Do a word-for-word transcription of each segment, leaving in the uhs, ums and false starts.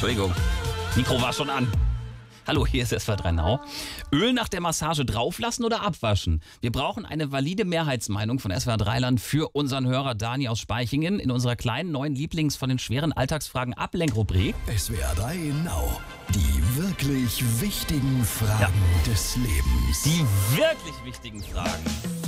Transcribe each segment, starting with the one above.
Entschuldigung, Mikro war schon an. Hallo, hier ist S W R drei Now. Öl nach der Massage drauflassen oder abwaschen? Wir brauchen eine valide Mehrheitsmeinung von S W R drei Land für unseren Hörer Dani aus Spaichingen in unserer kleinen neuen Lieblings- von den schweren Alltagsfragen Ablenkrubrik. S W R drei Now. Die wirklich wichtigen Fragen ja. des Lebens. Die wirklich wichtigen Fragen.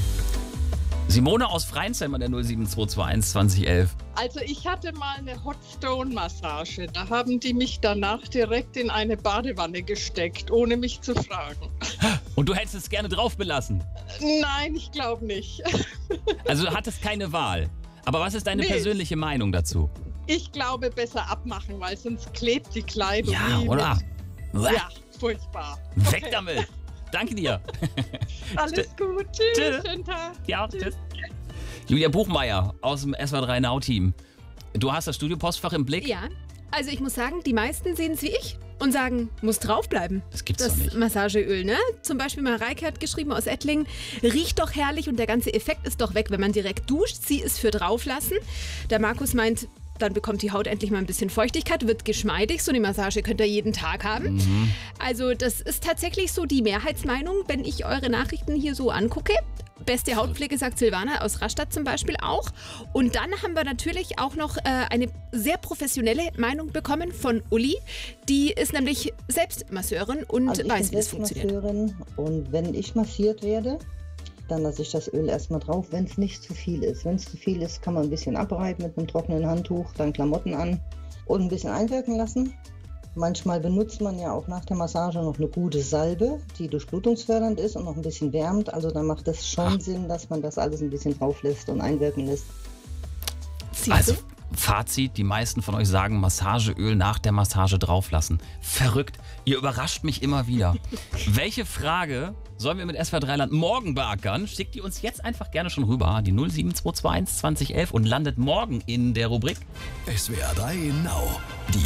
Simone aus Freinsheim an der null sieben zwei zwei eins zwanzig elf. Also ich hatte mal eine Hot Stone Massage. Da haben die mich danach direkt in eine Badewanne gesteckt, ohne mich zu fragen. Und du hättest es gerne drauf belassen? Nein, ich glaube nicht. Also du hattest keine Wahl. Aber was ist deine Nee. persönliche Meinung dazu? Ich glaube, besser abmachen, weil sonst klebt die Kleidung. Ja, nie oder? mit. Ja, furchtbar. Weg Okay. damit. Danke dir. Alles gut. Tschüss. Tschüss. Schönen Tag. Ja, tschüss. Julia Buchmeier aus dem S W R drei Now Team. Du hast das Studiopostfach im Blick? Ja, also ich muss sagen, die meisten sehen es wie ich und sagen, muss draufbleiben. Das gibt's Das doch nicht. Massageöl, ne? Zum Beispiel Mareike hat geschrieben aus Ettlingen, riecht doch herrlich und der ganze Effekt ist doch weg, wenn man direkt duscht. Sie ist für drauflassen. Der Markus meint, dann bekommt die Haut endlich mal ein bisschen Feuchtigkeit, wird geschmeidig. So eine Massage könnt ihr jeden Tag haben. Mhm. Also das ist tatsächlich so die Mehrheitsmeinung, wenn ich eure Nachrichten hier so angucke. Beste Hautpflege, sagt Silvana aus Rastatt zum Beispiel auch. Und dann haben wir natürlich auch noch äh, eine sehr professionelle Meinung bekommen von Uli. Die ist nämlich selbst Masseurin und Also ich weiß, bin wie es funktioniert. Masseurin und wenn ich massiert werde, dann lasse ich das Öl erstmal drauf, wenn es nicht zu viel ist. Wenn es zu viel ist, kann man ein bisschen abreiben mit einem trockenen Handtuch, dann Klamotten an und ein bisschen einwirken lassen. Manchmal benutzt man ja auch nach der Massage noch eine gute Salbe, die durchblutungsfördernd ist und noch ein bisschen wärmt. Also dann macht es schon Ach. Sinn, dass man das alles ein bisschen drauf lässt und einwirken lässt. Siehst du? Also, Fazit, die meisten von euch sagen, Massageöl nach der Massage drauflassen. Verrückt, ihr überrascht mich immer wieder. Welche Frage sollen wir mit S W R drei Land morgen beackern? Schickt die uns jetzt einfach gerne schon rüber, die null sieben zwei zwei eins zwanzig elf und landet morgen in der Rubrik S W R drei Now. Die